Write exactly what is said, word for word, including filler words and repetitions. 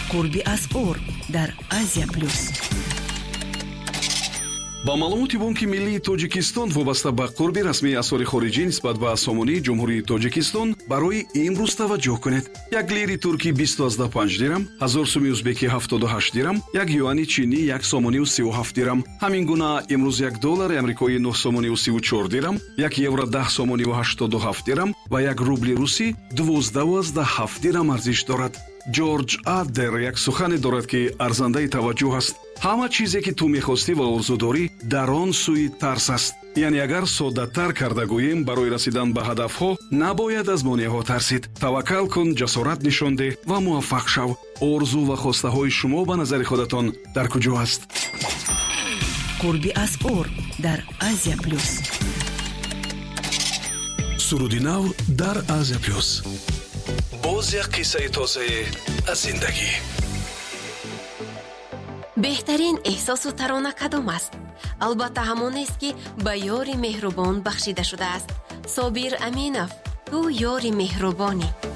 قربی از اور در آسیا پلوس. با маълумоти бонки миллии тоҷикистон вобаста ба қурби расмии асъори хориҷӣ нисбат ба сомонии ҷумҳурии тоҷикистон барои имрӯз таваҷҷӯҳ кунед. як лири туркӣ бисту панҷ дирам, ҳазор сӯми ӯзбекӣ ҳафтоду ҳашт дирам, як юани чинӣ як сомонию сию ҳафт дирам. ҳамин гуна имрӯз як доллари амрикоӣ нӯҳ сомонию сию чор дирам, як евро даҳ сомонию ҳаштоду ҳафт дирам ва як рубли русӣ дувоздаҳу ҳафт дирам арзиш дорад. ҷорҷ аддер як сухане дорад ки арзандаи таваҷҷӯҳ аст. ҳама чизе ки ту мехостӣ ва орзу дорӣ дар он сӯи тарс аст. яъне агар соддатар карда гӯем, барои расидан ба ҳадафҳо набояд аз монеаҳо тарсид. таваккал кун, ҷасорат нишон деҳ ва муваффақ шав. орзу ва хостаҳои шумо ба назари худатон дар куҷо аст? قربی از اور در آسیا پلوس. суруди нав дар азия плюс. боз як қиссаи тозае аз зиндагӣ. беҳтарин эҳсосу тарона кадом аст? албатта ҳамонест ки ба ёри меҳрубон бахшида шудааст. собир аминов, ту ёри меҳрубонӣ.